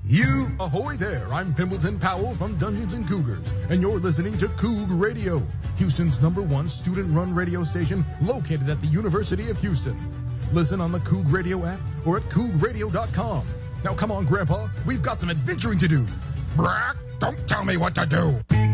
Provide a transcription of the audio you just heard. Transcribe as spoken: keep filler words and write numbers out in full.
You, ahoy there, I'm Pimbleton Powell from Dungeons and Cougars, and you're listening to Coug Radio, Houston's number one student-run radio station located at the University of Houston. Listen on the Coug Radio app or at coug radio dot com. Now come on, Grandpa, we've got some adventuring to do. Brack, don't tell me what to do.